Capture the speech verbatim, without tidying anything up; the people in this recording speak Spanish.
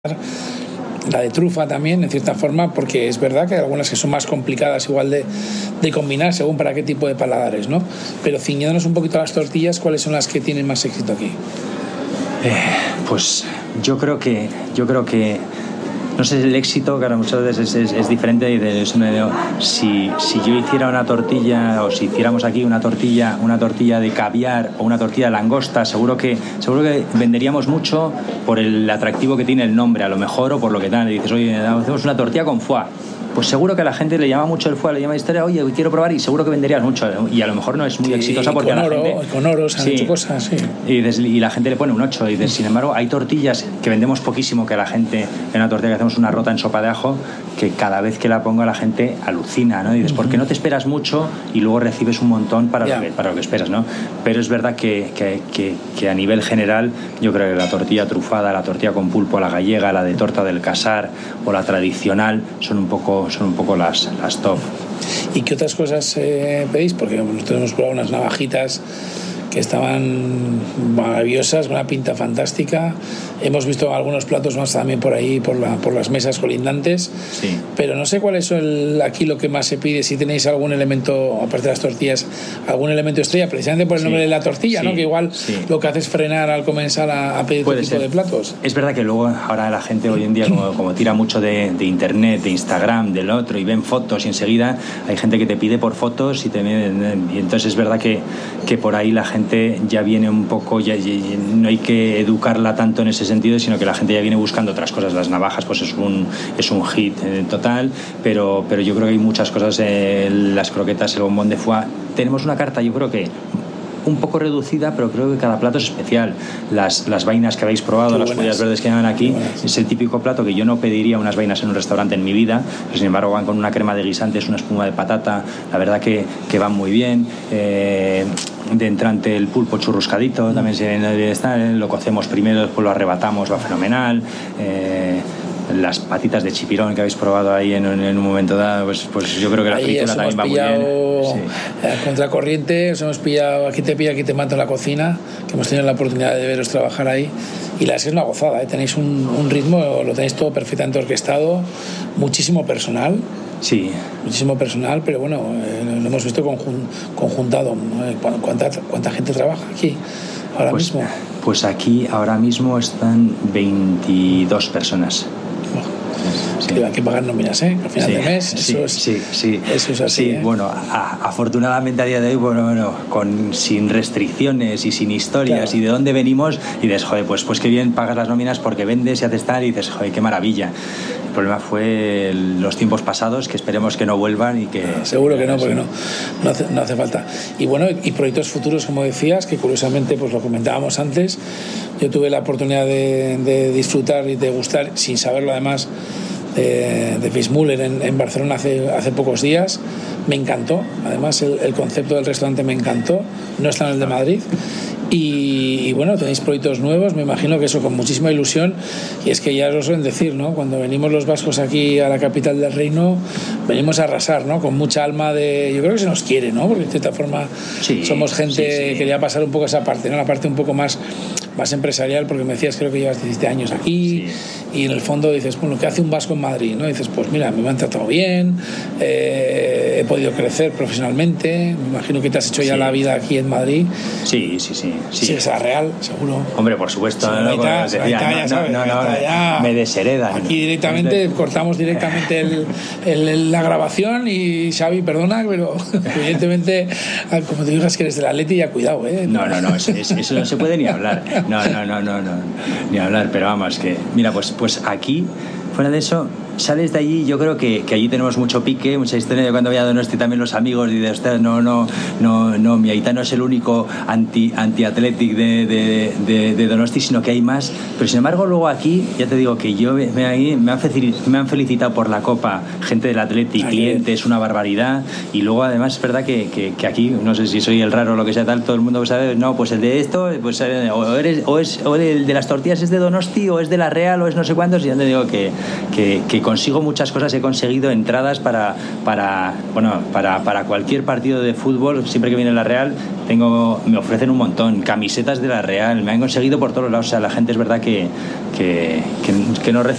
la de trufa también, en cierta forma, porque es verdad que hay algunas que son más complicadas igual de, de combinar según para qué tipo de paladares, ¿no? Pero ciñéndonos un poquito a las tortillas, ¿cuáles son las que tienen más éxito aquí? Eh, pues yo creo que yo creo que no sé, el éxito, claro, muchas veces es, es, es diferente. De eso me digo, si, si yo hiciera una tortilla, o si hiciéramos aquí una tortilla, una tortilla de caviar o una tortilla de langosta, seguro que, seguro que venderíamos mucho por el atractivo que tiene el nombre, a lo mejor, o por lo que tal. Y dices, oye, hacemos una tortilla con foie. Pues seguro que a la gente le llama mucho el foie, le llama historia, oye, quiero probar, y seguro que venderías mucho. Y a lo mejor no es muy sí, exitosa porque con a la oro, gente... con oro se han sí, hecho cosas, sí. Y, des, y la gente le pone un ocho. Y des, sin embargo, hay tortillas que vendemos poquísimo, que la gente, en una tortilla que hacemos una rota en sopa de ajo, que cada vez que la pongo la gente alucina, ¿no? Y dices, uh-huh. ¿por qué no te esperas mucho y luego recibes un montón para, yeah. lo, que, para lo que esperas, ¿no? Pero es verdad que, que, que, que a nivel general, yo creo que la tortilla trufada, la tortilla con pulpo, la gallega, la de torta del casar o la tradicional son un poco, son un poco las las top. ¿Y qué otras cosas eh, pedís? Porque nosotros hemos probado unas navajitas que estaban maravillosas, una pinta fantástica. Hemos visto algunos platos más también por ahí, por, la, por las mesas colindantes. Sí. Pero no sé cuál es el, aquí lo que más se pide, si tenéis algún elemento, aparte de las tortillas, algún elemento estrella, precisamente por el sí. nombre de la tortilla, sí. ¿no? Que igual sí. lo que hace es frenar al comenzar a, a pedir Puede este tipo ser. de platos. Es verdad que luego ahora la gente hoy en día, como, como tira mucho de, de internet, de Instagram, del otro, y ven fotos y enseguida hay gente que te pide por fotos y, te, y entonces es verdad que, que por ahí la gente ya viene un poco, ya, ya, no hay que educarla tanto en ese sentido, sino que la gente ya viene buscando otras cosas. Las navajas pues es un, es un hit eh, total, pero, pero yo creo que hay muchas cosas, eh, las croquetas, el bombón de foie. Tenemos una carta, yo creo que un poco reducida, pero creo que cada plato es especial. Las, las vainas que habéis probado, las follas verdes que llaman aquí, es el típico plato que yo no pediría unas vainas en un restaurante en mi vida, pero sin embargo van con una crema de guisantes, una espuma de patata, la verdad que, que van muy bien. Eh, de entrante el pulpo churruscadito, también se está, lo cocemos primero, después lo arrebatamos, va fenomenal. Eh, las patitas de chipirón que habéis probado ahí en, en un momento dado, pues, pues yo creo que la ahí fritura también va muy bien. Sí. Contracorriente, os hemos pillado, aquí te pilla, aquí te mato en la cocina, que hemos tenido la oportunidad de veros trabajar ahí, y la es que es una gozada, ¿eh? Tenéis un, un ritmo, lo tenéis todo perfectamente orquestado, muchísimo personal. Sí. Muchísimo personal, pero bueno, eh, lo hemos visto conjun, conjuntado. ¿Cuánta, ¿Cuánta gente trabaja aquí ahora pues, mismo? Pues aquí ahora mismo están veintidós personas. Sí. Hay que pagar nóminas, ¿eh? Al final sí, de mes, sí, eso es, sí, sí. Eso es así. Sí, ¿eh? Bueno, a, afortunadamente a día de hoy, bueno, bueno, con, sin restricciones y sin historias, claro. Y de dónde venimos, y dices, joder, pues, pues qué bien pagas las nóminas porque vendes y haces tal, y dices, joder, qué maravilla. El problema fue los tiempos pasados, que esperemos que no vuelvan y que... Ah, seguro que no, porque no, no, hace, no hace falta. Y bueno, y proyectos futuros, como decías, que curiosamente pues lo comentábamos antes. Yo tuve la oportunidad de, de disfrutar y de gustar, sin saberlo además, de, de Fischmüller en, en Barcelona hace, hace pocos días. Me encantó, además el, el concepto del restaurante me encantó, no está en el de Madrid. Y, y bueno, tenéis proyectos nuevos, me imagino que eso con muchísima ilusión, y es que ya os suelen decir, ¿no? Cuando venimos los vascos aquí a la capital del reino, venimos a arrasar, ¿no? Con mucha alma de... Yo creo que se nos quiere, ¿no? Porque de cierta forma sí, somos gente sí, sí. que quería pasar un poco esa parte, ¿no? La parte un poco más, más empresarial, porque me decías, creo que llevas diecisiete años aquí, sí. Y en el fondo dices, bueno, ¿qué hace un vasco en Madrid? ¿No? Y dices, pues mira, me han tratado bien, eh, he podido crecer profesionalmente, me imagino que te has hecho ya sí. la vida aquí en Madrid. Sí, sí, sí. Sí, sí, esa real, seguro. Hombre, por supuesto. Sí, ¿no? Gaita, decía, Gaita, no, ya sabes, no, no, Gaita, ya. Me desheredan. Aquí directamente, cortamos directamente el, el, el, la grabación y Xavi, perdona, pero evidentemente, como te digas que eres del Atleti, ya cuidado, ¿eh? No, no, no, eso, eso no se puede ni hablar. No, no, no, no, no, ni hablar, pero vamos, que, mira, pues, pues aquí, fuera de eso, sales de allí, yo creo que, que allí tenemos mucho pique, mucha historia. Yo cuando voy a Donosti también los amigos y de ustedes, no, no, no, no, mi Aita no es el único anti, anti-athletic de, de, de, de Donosti, sino que hay más. Pero sin embargo, luego aquí, ya te digo que yo me, me, han, felicitado, me han felicitado por la Copa, gente del Athletic, clientes, una barbaridad. Y luego además es verdad que, que, que aquí, no sé si soy el raro o lo que sea tal, todo el mundo sabe, no, pues el de esto, pues o, eres, o, es, o el de las tortillas es de Donosti, o es de la Real, o es no sé cuántos, y ya te digo que, que, que consigo muchas cosas, he conseguido entradas para, para, bueno, para, para cualquier partido de fútbol, siempre que viene la Real, tengo, me ofrecen un montón, camisetas de la Real, me han conseguido por todos lados, o sea, la gente es verdad que, que, que, que no recibe